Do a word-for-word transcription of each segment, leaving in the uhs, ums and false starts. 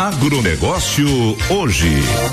Agronegócio hoje.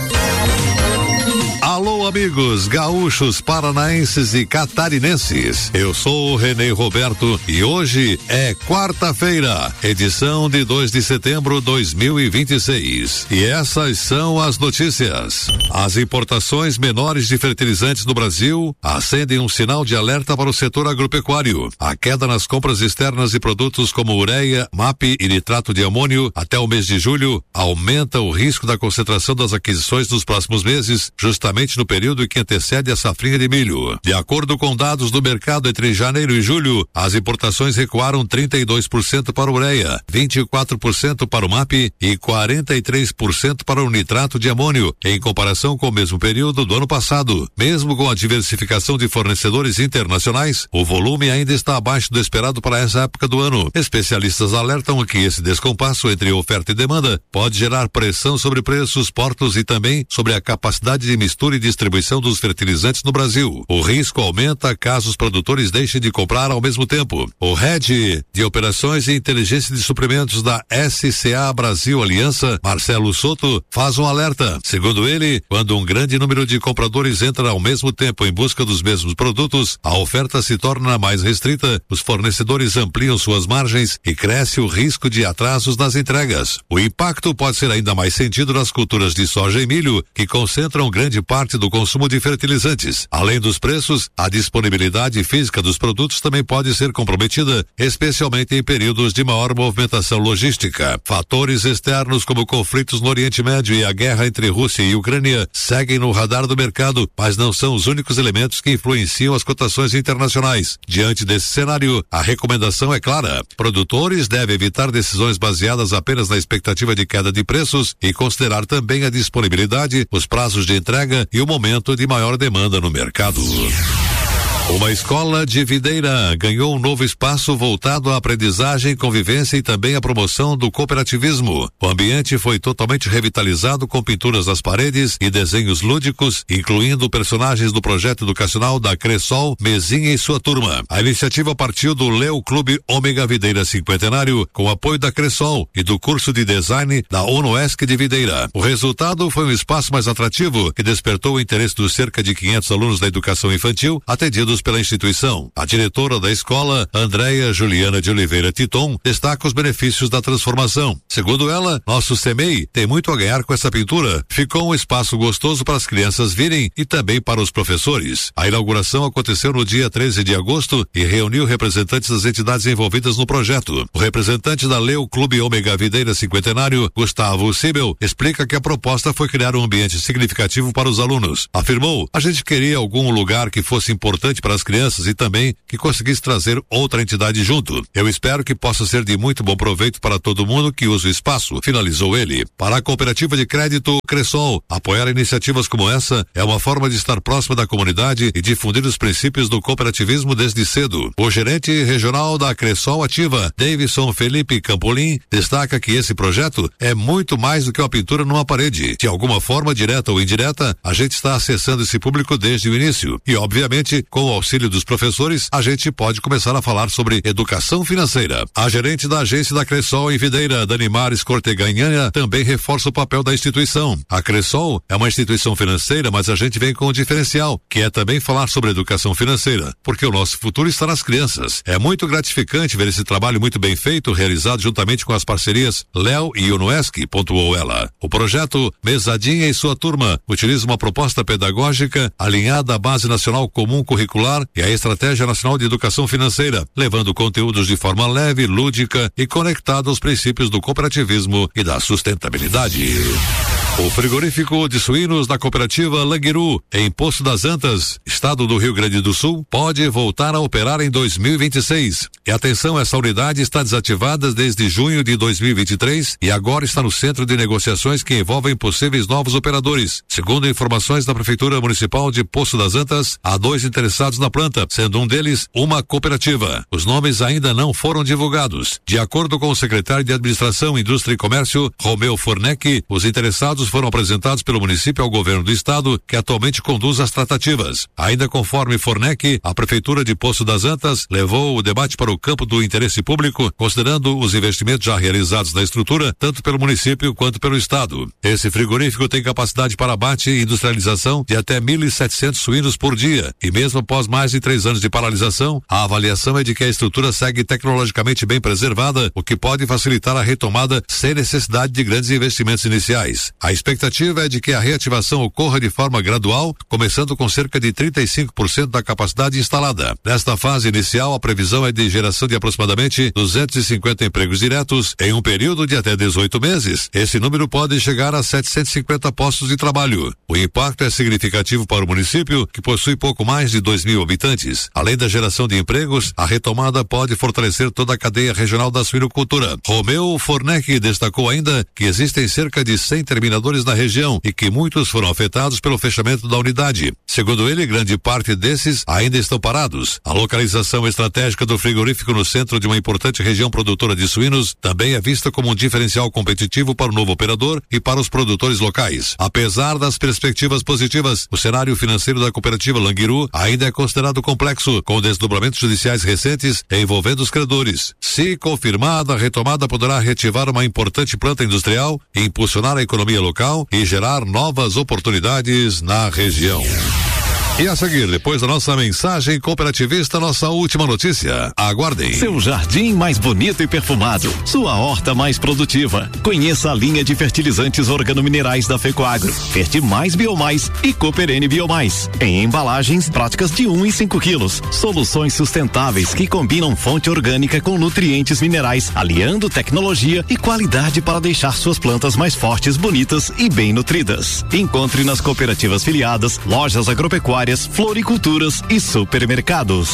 Alô, amigos gaúchos, paranaenses e catarinenses. Eu sou o Renê Roberto e hoje é quarta-feira, edição de dois de setembro de dois mil e vinte e seis. E essas são as notícias. As importações menores de fertilizantes no Brasil acendem um sinal de alerta para o setor agropecuário. A queda nas compras externas de produtos como ureia, M A P e nitrato de amônio até o mês de julho aumenta o risco da concentração das aquisições nos próximos meses, justamente no período que antecede a safrinha de milho. De acordo com dados do mercado entre janeiro e julho, as importações recuaram trinta e dois por cento para a ureia, vinte e quatro por cento para o M A P e quarenta e três por cento para o nitrato de amônio, em comparação com o mesmo período do ano passado. Mesmo com a diversificação de fornecedores internacionais, o volume ainda está abaixo do esperado para essa época do ano. Especialistas alertam que esse descompasso entre oferta e demanda pode gerar pressão sobre preços, portos e também sobre a capacidade de mistura e distribuição dos fertilizantes no Brasil. O risco aumenta caso os produtores deixem de comprar ao mesmo tempo. O Head de Operações e Inteligência de Suprimentos da S C A Brasil Aliança, Marcelo Soto, faz um alerta. Segundo ele, quando um grande número de compradores entra ao mesmo tempo em busca dos mesmos produtos, a oferta se torna mais restrita, os fornecedores ampliam suas margens e cresce o risco de atrasos nas entregas. O impacto pode ser ainda mais sentido nas culturas de soja e milho, que concentram grande parte do consumo de fertilizantes. Além dos preços, a disponibilidade física dos produtos também pode ser comprometida, especialmente em períodos de maior movimentação logística. Fatores externos como conflitos no Oriente Médio e a guerra entre Rússia e Ucrânia seguem no radar do mercado, mas não são os únicos elementos que influenciam as cotações internacionais. Diante desse cenário, a recomendação é clara: produtores devem evitar decisões baseadas apenas na expectativa de queda de preços e considerar também a disponibilidade, os prazos de entrega e o momento de maior demanda no mercado. Uma escola de Videira ganhou um novo espaço voltado à aprendizagem, convivência e também à promoção do cooperativismo. O ambiente foi totalmente revitalizado com pinturas nas paredes e desenhos lúdicos, incluindo personagens do projeto educacional da Cressol, Mezinha e sua turma. A iniciativa partiu do Leo Clube Ômega Videira Cinquentenário, com apoio da Cressol e do curso de design da UNOESC de Videira. O resultado foi um espaço mais atrativo que despertou o interesse dos cerca de quinhentos alunos da educação infantil atendidos pela instituição. A diretora da escola, Andréia Juliana de Oliveira Titon, destaca os benefícios da transformação. Segundo ela, nosso C M E I tem muito a ganhar com essa pintura. Ficou um espaço gostoso para as crianças virem e também para os professores. A inauguração aconteceu no dia treze de agosto e reuniu representantes das entidades envolvidas no projeto. O representante da Leo Clube Ômega Videira Cinquentenário, Gustavo Sibel, explica que a proposta foi criar um ambiente significativo para os alunos. Afirmou: a gente queria algum lugar que fosse importante para as crianças e também que conseguisse trazer outra entidade junto. Eu espero que possa ser de muito bom proveito para todo mundo que usa o espaço, finalizou ele. Para a cooperativa de crédito Cressol, apoiar iniciativas como essa é uma forma de estar próxima da comunidade e difundir os princípios do cooperativismo desde cedo. O gerente regional da Cressol Ativa, Davidson Felipe Campolim, destaca que esse projeto é muito mais do que uma pintura numa parede. De alguma forma, direta ou indireta, a gente está acessando esse público desde o início e, obviamente, com o auxílio dos professores, a gente pode começar a falar sobre educação financeira. A gerente da agência da Cressol em Videira, Danimares Corteganha, também reforça o papel da instituição. A Cressol é uma instituição financeira, mas a gente vem com um diferencial, que é também falar sobre educação financeira, porque o nosso futuro está nas crianças. É muito gratificante ver esse trabalho muito bem feito, realizado juntamente com as parcerias Léo e UNOESC, pontuou ela. O projeto Mesadinha e sua turma utiliza uma proposta pedagógica alinhada à Base Nacional Comum Curricular e a Estratégia Nacional de Educação Financeira, levando conteúdos de forma leve, lúdica e conectada aos princípios do cooperativismo e da sustentabilidade. O frigorífico de suínos da cooperativa Languiru, em Poço das Antas, estado do Rio Grande do Sul, pode voltar a operar em dois mil e vinte e seis. E atenção, essa unidade está desativada desde junho de dois mil e vinte e três e agora está no centro de negociações que envolvem possíveis novos operadores. Segundo informações da Prefeitura Municipal de Poço das Antas, há dois interessados na planta, sendo um deles uma cooperativa. Os nomes ainda não foram divulgados. De acordo com o secretário de Administração, Indústria e Comércio, Romeu Fornec, os interessados foram apresentados pelo município ao governo do estado, que atualmente conduz as tratativas. Ainda conforme Fornec, a prefeitura de Poço das Antas levou o debate para o campo do interesse público, considerando os investimentos já realizados na estrutura, tanto pelo município quanto pelo estado. Esse frigorífico tem capacidade para abate e industrialização de até mil e setecentos suínos por dia, e mesmo após mais de três anos de paralisação, a avaliação é de que a estrutura segue tecnologicamente bem preservada, o que pode facilitar a retomada sem necessidade de grandes investimentos iniciais. A expectativa é de que a reativação ocorra de forma gradual, começando com cerca de trinta e cinco por cento da capacidade instalada. Nesta fase inicial, a previsão é de geração de aproximadamente duzentos e cinquenta empregos diretos em um período de até dezoito meses. Esse número pode chegar a setecentos e cinquenta postos de trabalho. O impacto é significativo para o município, que possui pouco mais de dois mil habitantes. Além da geração de empregos, a retomada pode fortalecer toda a cadeia regional da suinocultura. Romeu Fornec destacou ainda que existem cerca de cem terminadores na região e que muitos foram afetados pelo fechamento da unidade. Segundo ele, grande parte desses ainda estão parados. A localização estratégica do frigorífico no centro de uma importante região produtora de suínos também é vista como um diferencial competitivo para o novo operador e para os produtores locais. Apesar das perspectivas positivas, o cenário financeiro da cooperativa Languiru ainda é considerado complexo, com desdobramentos judiciais recentes envolvendo os credores. Se confirmada, a retomada poderá reativar uma importante planta industrial, impulsionar a economia local e gerar novas oportunidades na região. E a seguir, depois da nossa mensagem cooperativista, nossa última notícia. Aguardem. Seu jardim mais bonito e perfumado, sua horta mais produtiva. Conheça a linha de fertilizantes organominerais da Fecoagro, Fertimais Biomais e Cooperene Biomais. Em embalagens práticas de um e cinco quilos. Soluções sustentáveis que combinam fonte orgânica com nutrientes minerais, aliando tecnologia e qualidade para deixar suas plantas mais fortes, bonitas e bem nutridas. Encontre nas cooperativas filiadas, lojas agropecuárias, floriculturas e supermercados.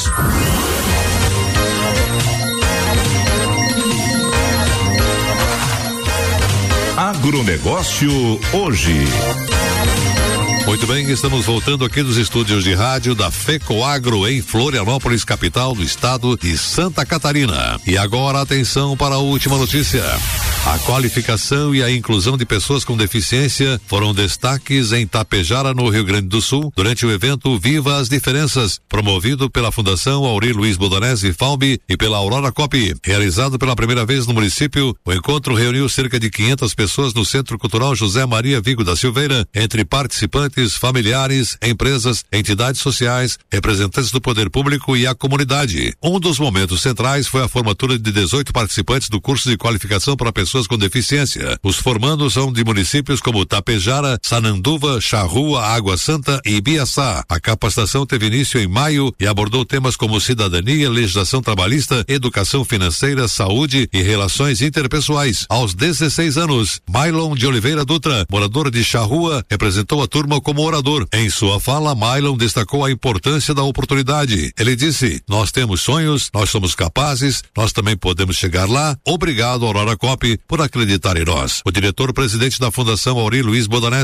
Agronegócio hoje. Muito bem, estamos voltando aqui dos estúdios de rádio da Fecoagro em Florianópolis, capital do estado de Santa Catarina. E agora atenção para a última notícia. A qualificação e a inclusão de pessoas com deficiência foram destaques em Tapejara, no Rio Grande do Sul, durante o evento Viva as Diferenças, promovido pela Fundação Auri Luiz Bodanese Falbi e pela Aurora Cop. Realizado pela primeira vez no município, o encontro reuniu cerca de quinhentas pessoas no Centro Cultural José Maria Vigo da Silveira, entre participantes, familiares, empresas, entidades sociais, representantes do poder público e a comunidade. Um dos momentos centrais foi a formatura de dezoito participantes do curso de qualificação para pessoas com deficiência. Os formandos são de municípios como Tapejara, Sananduva, Charrua, Água Santa e Ibiaçá. A capacitação teve início em maio e abordou temas como cidadania, legislação trabalhista, educação financeira, saúde e relações interpessoais. Aos dezesseis anos, Mailon de Oliveira Dutra, morador de Charrua, representou a turma como orador. Em sua fala, Mailon destacou a importância da oportunidade. Ele disse: nós temos sonhos, nós somos capazes, nós também podemos chegar lá. Obrigado, Aurora Cop, por acreditar em nós. O diretor-presidente da Fundação Auri Luiz Bodanese